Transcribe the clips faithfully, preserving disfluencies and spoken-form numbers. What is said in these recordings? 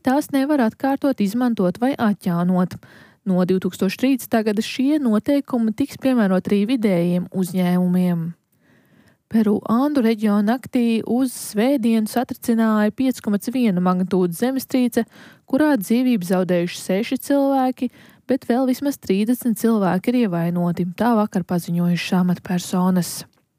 tās nevar atkārtot, izmantot vai atjaunot. No divi tūkstoši trīsdesmitā gada šie noteikumi tiks piemērot arī vidējiem uzņēmumiem. Peru Andu reģiona naktī uz svētdienu satricināja pieci komats viena magnitūdas zemestrīce, kurā dzīvību zaudējuši seši cilvēki, bet vēl vismaz trīsdesmit cilvēki ir ievainoti, tā vakar paziņojušas amatpersonas.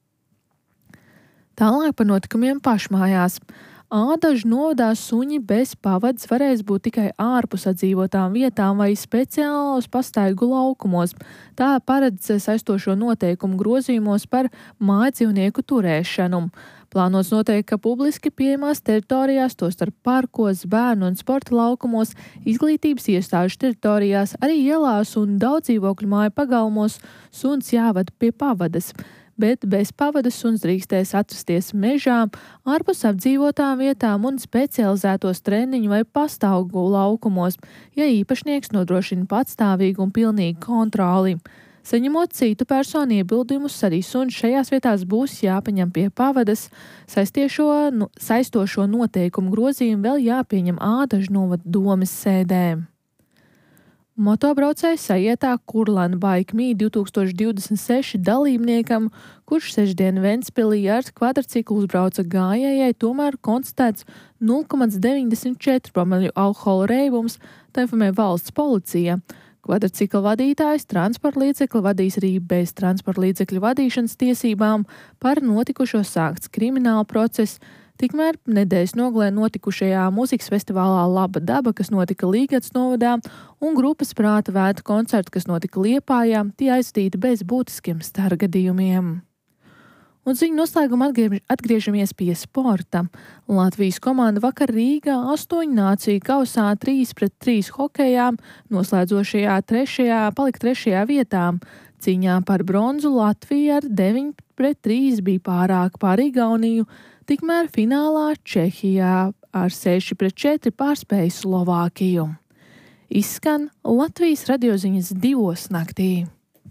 Tālāk par notikumiem pašmājās. Ādažu novadā suņi bez pavads varēs būt tikai ārpus atdzīvotām vietām vai speciālos pastaigu laukumos. Tā paredz saistošo noteikumu grozījumos par mājdzīvnieku turēšanu. Plānots noteikt, ka publiski pieejamās teritorijās, tostarp parkos, bērnu un sporta laukumos, izglītības iestāžu teritorijās, arī ielās un daudz dzīvokļu māju pagalmos suns jāved pie pavadas, bet bez pavadas suns drīkstēs atrasties mežā, ārpus apdzīvotām vietām un specializētos treniņu vai pastaugu laukumos, ja īpašnieks nodrošina patstāvīgu un pilnīgu kontroli. Saņemot citu personu iebildumus, arī suns šajās vietās būs jāpaņem pie pavadas, saistiešo, saistošo noteikumu grozījumu vēl jāpieņem Ādažu novada domes sēdē. Motobraucējs sajietā Kurlana Bike Me divi tūkstoši divdesmit seši dalībniekam, kurš sešdien Ventspilī ar kvadrciklu uzbrauca gājējai, tomēr konstatēts nulle komats deviņdesmit četri promilju alkohola reibums, tā informē valsts policija. Kvadrcikla vadītājs transporta līdzekli vadīs arī bez transporta līdzekļu vadīšanas tiesībām, par notikušo sākts krimināla process. Tikmēr nedēļas nogalē notikušajā mūzikas festivālā Laba daba, kas notika Līgatas novadā, un grupas Prāta vētra koncertu, kas notika Liepājā, tie aizvadīti bez būtiskiem stargadījumiem. Un ziņu noslēgumā atgriežamies pie sporta. Latvijas komanda vakar Rīgā astoņu nāciju kausā trīs pret trīs hokejā, noslēdzošajā trešajā, palika trešajā vietā. Cīņā par bronzu Latvija ar deviņi pret trīs bija pārāk pār Igauniju, tikmēr finālā Čehijā ar seši pret četri pārspēja Slovākiju. Izskan Latvijas radioziņas divos naktī.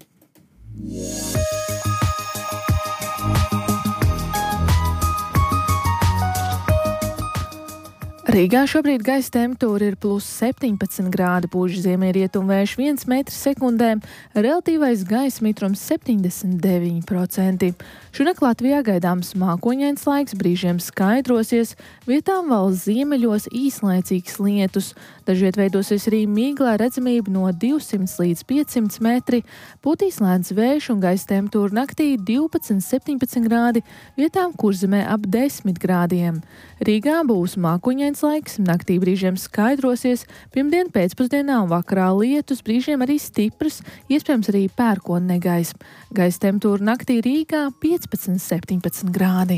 Rīgā šobrīd gaisa temperatūra ir plus septiņpadsmit grādi, pūš ziemeļrietumu vējš viens metrs sekundē, relatīvais gaisa mitrums septiņdesmit deviņi procenti. Šonakt Latvijā gaidāms mākoņains laiks, brīžiem skaidrosies, vietām valsts ziemeļos īslaicīgs lietus. Dažviet veidosies arī mīglā redzamība no divsimt līdz piecsimt metri, pūtīs lēns vējš un gaisa temperatūra naktī divpadsmit septiņpadsmit grādi, vietām Kurzemē ap desmit grādiem. Rīgā būs mākoņains laiks, naktī brīžiem skaidrosies, pirmdien pēcpusdienā un vakarā lietus, brīžiem arī stiprs, iespējams arī pērkona negaisa. Gaisa temperatūra naktī Rīgā piecpadsmit septiņpadsmit grādi.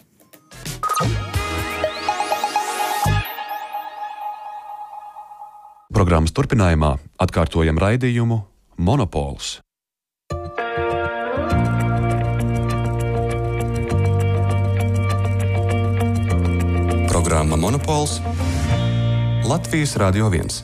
Programmas turpinājumā atkārtojam raidījumu Monopols. Programma Monopols Latvijas Radio viens.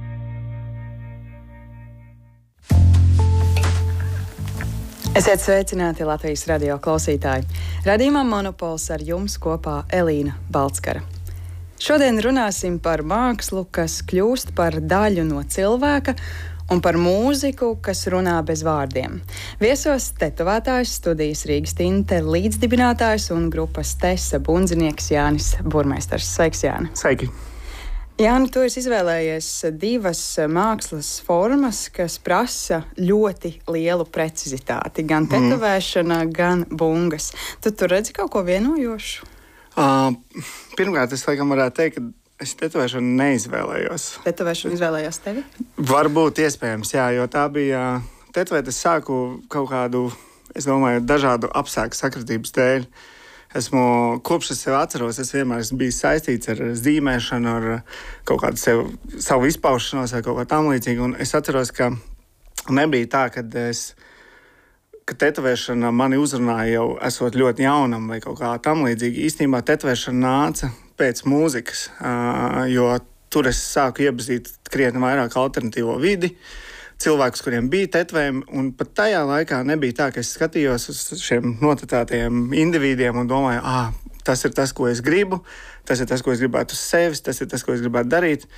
Esiet sveicināti Latvijas radio klausītāji. Radījumā Monopols ar jums kopā Elīna Balckara. Šodien runāsim par mākslu, kas kļūst par daļu no cilvēka, un par mūziku, kas runā bez vārdiem. Viesos tetovētājs, studijas Rīgas Tinte līdzdibinātājs un grupas Tesa bundzinieks Jānis Burmeisters. Sveiks, Jāni! Sveiki! Jāni, tu esi izvēlējies divas mākslas formas, kas prasa ļoti lielu precizitāti. Gan tetovēšana, mm. gan bungas. Tu tur redzi kaut ko vienojošu? Uh, pirmkārt, es laikam varētu teikt, ka es tetovēšanu neizvēlējos. Tetovēšanu izvēlējās tevi? Varbūt iespējams, jā, jo tā bija tetovēt. Es sāku kaut kādu, es domāju, dažādu apstākļu sakritības dēļ. Esmu, kopš es sev atceros, es vienmēr esmu bijis saistīts ar zīmēšanu, ar kaut kādu sev, savu izpaušanos vai kaut kā tam līdzīgu. Un es atceros, ka nebija tā, kad es ka tetovēšana mani uzrunāja jau esot ļoti jaunam vai kaut kā tam līdzīgi. Īstenībā tetovēšana nāca pēc mūzikas, jo tur es sāku iepazīt krietni vairāk alternatīvo vidi, cilvēkus, kuriem bija tetovējumi, un pat tajā laikā nebija tā, ka es skatījos uz šiem notetētajiem individiem un domāju, ah, tas ir tas, ko es gribu, tas ir tas, ko es gribētu uz sevis, tas ir tas, ko es gribētu darīt.